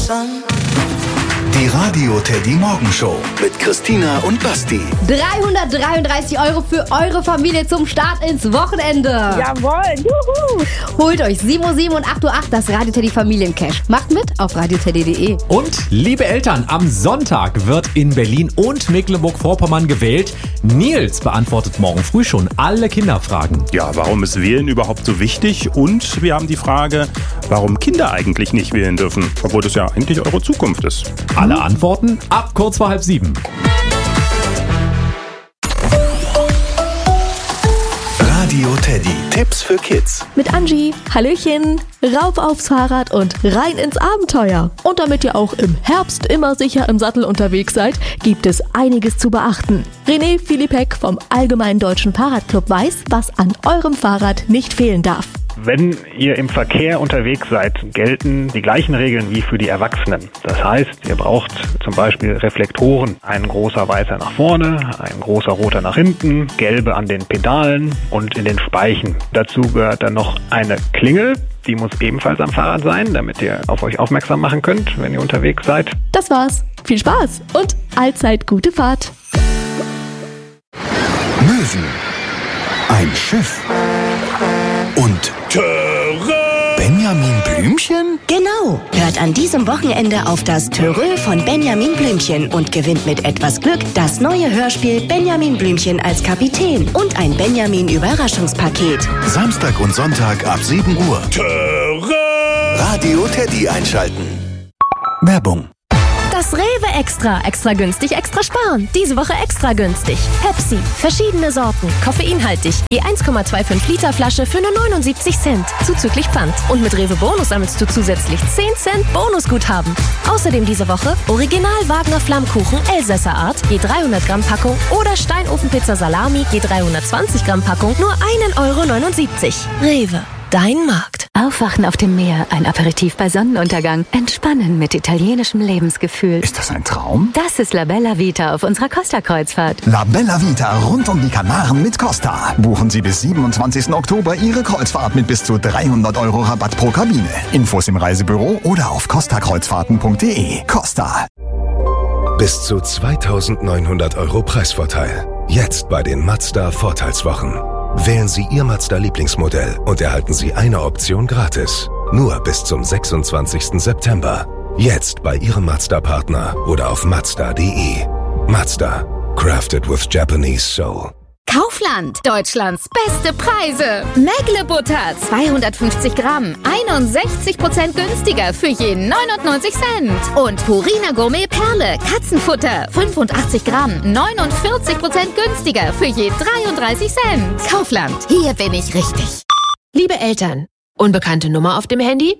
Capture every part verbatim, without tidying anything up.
sun. Die Radio Teddy Morgenshow mit Christina und Basti. dreihundertdreiunddreißig Euro für eure Familie zum Start ins Wochenende. Jawohl, juhu. Holt euch sieben Uhr sieben und acht Uhr acht das Radio Teddy Familiencash. Macht mit auf radio teddy punkt de. Und liebe Eltern, am Sonntag wird in Berlin und Mecklenburg-Vorpommern gewählt. Nils beantwortet morgen früh schon alle Kinderfragen. Ja, warum ist Wählen überhaupt so wichtig? Und wir haben die Frage, warum Kinder eigentlich nicht wählen dürfen, obwohl das ja eigentlich eure Zukunft ist. Alle Antworten ab kurz vor halb sieben. Radio Teddy. Tipps für Kids. Mit Angie. Hallöchen. Rauf aufs Fahrrad und rein ins Abenteuer. Und damit ihr auch im Herbst immer sicher im Sattel unterwegs seid, gibt es einiges zu beachten. René Philippek vom Allgemeinen Deutschen Fahrradclub weiß, was an eurem Fahrrad nicht fehlen darf. Wenn ihr im Verkehr unterwegs seid, gelten die gleichen Regeln wie für die Erwachsenen. Das heißt, ihr braucht zum Beispiel Reflektoren. Ein großer weißer nach vorne, ein großer roter nach hinten, gelbe an den Pedalen und in den Speichen. Dazu gehört dann noch eine Klingel. Die muss ebenfalls am Fahrrad sein, damit ihr auf euch aufmerksam machen könnt, wenn ihr unterwegs seid. Das war's. Viel Spaß und allzeit gute Fahrt. Möwen. Ein Schiff. Und Benjamin Blümchen? Genau. Hört an diesem Wochenende auf das Törö von Benjamin Blümchen und gewinnt mit etwas Glück das neue Hörspiel Benjamin Blümchen als Kapitän und ein Benjamin-Überraschungspaket. Samstag und Sonntag ab sieben Uhr. Radio Teddy einschalten. Werbung. Das Rewe Extra. Extra günstig, extra sparen. Diese Woche extra günstig. Pepsi. Verschiedene Sorten. Koffeinhaltig. Je eins Komma fünfundzwanzig Liter Flasche für nur neunundsiebzig Cent. Zuzüglich Pfand. Und mit Rewe Bonus sammelst du zusätzlich zehn Cent Bonusguthaben. Außerdem diese Woche Original Wagner Flammkuchen Elsässer Art. Je dreihundert Gramm Packung. Oder Steinofenpizza Salami. Je dreihundertzwanzig Gramm Packung. Nur ein Euro neunundsiebzig. Rewe. Dein Markt. Aufwachen auf dem Meer, ein Aperitif bei Sonnenuntergang, entspannen mit italienischem Lebensgefühl. Ist das ein Traum? Das ist La Bella Vita auf unserer Costa-Kreuzfahrt. La Bella Vita rund um die Kanaren mit Costa. Buchen Sie bis siebenundzwanzigsten Oktober Ihre Kreuzfahrt mit bis zu dreihundert Euro Rabatt pro Kabine. Infos im Reisebüro oder auf costa kreuzfahrten punkt de. Costa. Bis zu zweitausendneunhundert Euro Preisvorteil. Jetzt bei den Mazda Vorteilswochen. Wählen Sie Ihr Mazda-Lieblingsmodell und erhalten Sie eine Option gratis. Nur bis zum sechsundzwanzigsten September. Jetzt bei Ihrem Mazda-Partner oder auf mazda punkt de. Mazda. Crafted with Japanese Soul. Kaufland. Deutschlands beste Preise. Mägle Butter zweihundertfünfzig Gramm. einundsechzig Prozent günstiger für je neunundneunzig Cent. Und Purina Gourmet Perle. Katzenfutter. fünfundachtzig Gramm. neunundvierzig Prozent günstiger für je dreiunddreißig Cent. Kaufland. Hier bin ich richtig. Liebe Eltern, unbekannte Nummer auf dem Handy?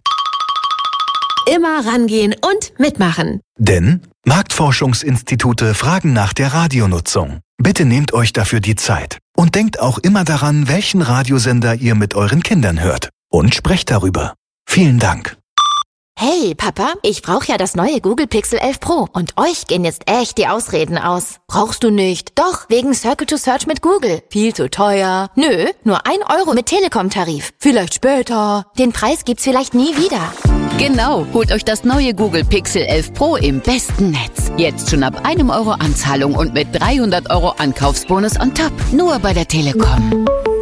Immer rangehen und mitmachen. Denn Marktforschungsinstitute fragen nach der Radionutzung. Bitte nehmt euch dafür die Zeit. Und denkt auch immer daran, welchen Radiosender ihr mit euren Kindern hört. Und sprecht darüber. Vielen Dank. Hey, Papa, ich brauche ja das neue Google Pixel elf Pro und euch gehen jetzt echt die Ausreden aus. Brauchst du nicht? Doch, wegen Circle to Search mit Google. Viel zu teuer. Nö, nur ein Euro mit Telekom-Tarif. Vielleicht später. Den Preis gibt's vielleicht nie wieder. Genau, holt euch das neue Google Pixel elf Pro im besten Netz. Jetzt schon ab einem Euro Anzahlung und mit dreihundert Euro Ankaufsbonus on top. Nur bei der Telekom.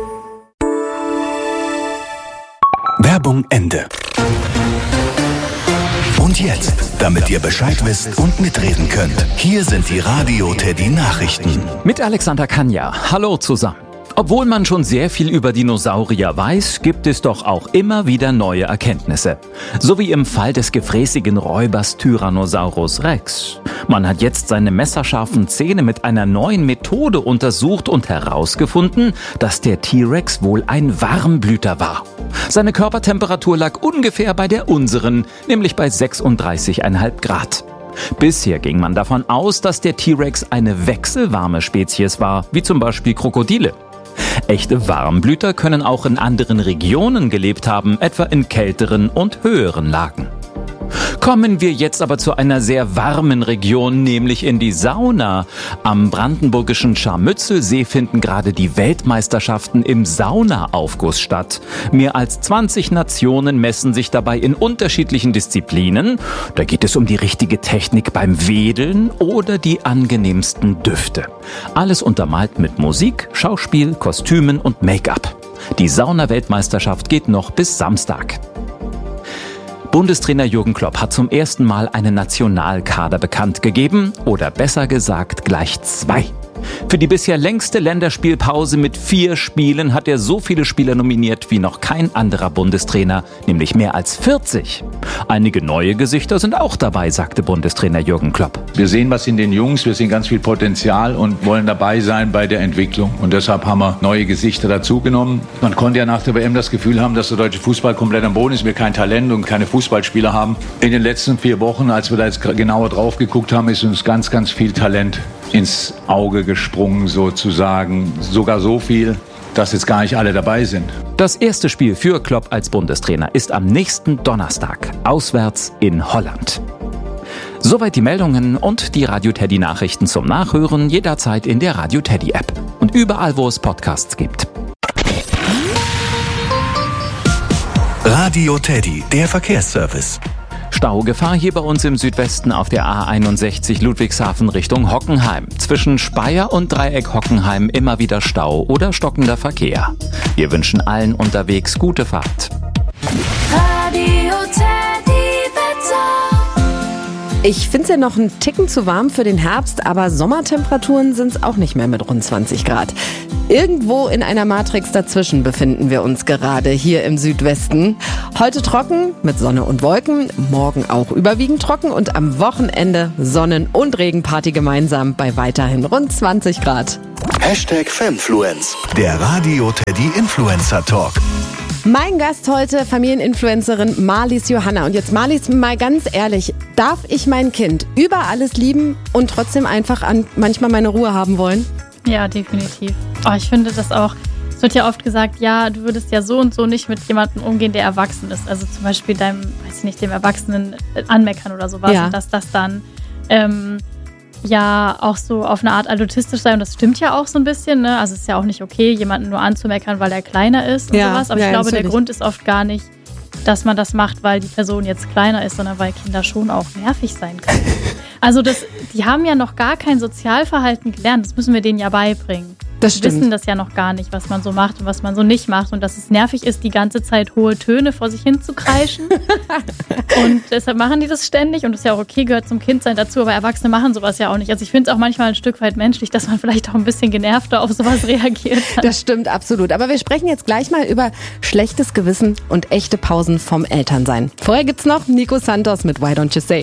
Werbung Ende. Und jetzt, damit ihr Bescheid wisst und mitreden könnt, hier sind die Radio Teddy Nachrichten. Mit Alexander Kanja. Hallo zusammen. Obwohl man schon sehr viel über Dinosaurier weiß, gibt es doch auch immer wieder neue Erkenntnisse. So wie im Fall des gefräßigen Räubers Tyrannosaurus Rex. Man hat jetzt seine messerscharfen Zähne mit einer neuen Methode untersucht und herausgefunden, dass der T-Rex wohl ein Warmblüter war. Seine Körpertemperatur lag ungefähr bei der unseren, nämlich bei sechsunddreißig Komma fünf Grad. Bisher ging man davon aus, dass der T-Rex eine wechselwarme Spezies war, wie zum Beispiel Krokodile. Echte Warmblüter können auch in anderen Regionen gelebt haben, etwa in kälteren und höheren Lagen. Kommen wir jetzt aber zu einer sehr warmen Region, nämlich in die Sauna. Am brandenburgischen Scharmützelsee finden gerade die Weltmeisterschaften im Saunaaufguss statt. Mehr als zwanzig Nationen messen sich dabei in unterschiedlichen Disziplinen. Da geht es um die richtige Technik beim Wedeln oder die angenehmsten Düfte. Alles untermalt mit Musik, Schauspiel, Kostümen und Make-up. Die Sauna-Weltmeisterschaft geht noch bis Samstag. Bundestrainer Jürgen Klopp hat zum ersten Mal einen Nationalkader bekannt gegeben, oder besser gesagt gleich zwei. Für die bisher längste Länderspielpause mit vier Spielen hat er so viele Spieler nominiert wie noch kein anderer Bundestrainer, nämlich mehr als vierzig. Einige neue Gesichter sind auch dabei, sagte Bundestrainer Jürgen Klopp. Wir sehen was in den Jungs, wir sehen ganz viel Potenzial und wollen dabei sein bei der Entwicklung. Und deshalb haben wir neue Gesichter dazugenommen. Man konnte ja nach der W M das Gefühl haben, dass der deutsche Fußball komplett am Boden ist, wir kein Talent und keine Fußballspieler haben. In den letzten vier Wochen, als wir da jetzt genauer drauf geguckt haben, ist uns ganz, ganz viel Talent ins Auge gesprungen sozusagen. Sogar so viel, dass jetzt gar nicht alle dabei sind. Das erste Spiel für Klopp als Bundestrainer ist am nächsten Donnerstag, auswärts in Holland. Soweit die Meldungen und die Radio Teddy Nachrichten zum Nachhören jederzeit in der Radio Teddy App und überall, wo es Podcasts gibt. Radio Teddy, der Verkehrsservice. Staugefahr hier bei uns im Südwesten auf der A einundsechzig Ludwigshafen Richtung Hockenheim. Zwischen Speyer und Dreieck Hockenheim immer wieder Stau oder stockender Verkehr. Wir wünschen allen unterwegs gute Fahrt. Radio Teddy Wetter. Ich finde es ja noch einen Ticken zu warm für den Herbst, aber Sommertemperaturen sind es auch nicht mehr mit rund zwanzig Grad. Irgendwo in einer Matrix dazwischen befinden wir uns gerade hier im Südwesten. Heute trocken mit Sonne und Wolken, morgen auch überwiegend trocken und am Wochenende Sonnen- und Regenparty gemeinsam bei weiterhin rund zwanzig Grad. Hashtag Femfluence, der Radio Teddy Influencer Talk. Mein Gast heute, Familieninfluencerin Marlies Johanna. Und jetzt Marlies, mal ganz ehrlich, darf ich mein Kind über alles lieben und trotzdem einfach an manchmal meine Ruhe haben wollen? Ja, definitiv. Oh, ich finde das auch, es wird ja oft gesagt, ja, du würdest ja so und so nicht mit jemandem umgehen, der erwachsen ist. Also zum Beispiel deinem, weiß ich nicht, dem Erwachsenen anmeckern oder sowas. Ja. Und dass das dann ähm, ja auch so auf eine Art adultistisch sei. Und das stimmt ja auch so ein bisschen, ne? Also es ist ja auch nicht okay, jemanden nur anzumeckern, weil er kleiner ist und ja, sowas. Aber ja, ich glaube, natürlich. Der Grund ist oft gar nicht, dass man das macht, weil die Person jetzt kleiner ist, sondern weil Kinder schon auch nervig sein können. Also das, die haben ja noch gar kein Sozialverhalten gelernt. Das müssen wir denen ja beibringen. Das stimmt. Die wissen das ja noch gar nicht, was man so macht und was man so nicht macht. Und dass es nervig ist, die ganze Zeit hohe Töne vor sich hin zu kreischen. Und deshalb machen die das ständig. Und das ist ja auch okay, gehört zum Kindsein dazu. Aber Erwachsene machen sowas ja auch nicht. Also ich finde es auch manchmal ein Stück weit menschlich, dass man vielleicht auch ein bisschen genervter auf sowas reagiert. Das stimmt, absolut. Aber wir sprechen jetzt gleich mal über schlechtes Gewissen und echte Pausen vom Elternsein. Vorher gibt's noch Nico Santos mit Why Don't You Say.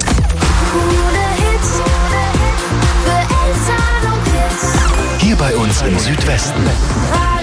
Hier bei uns im Südwesten.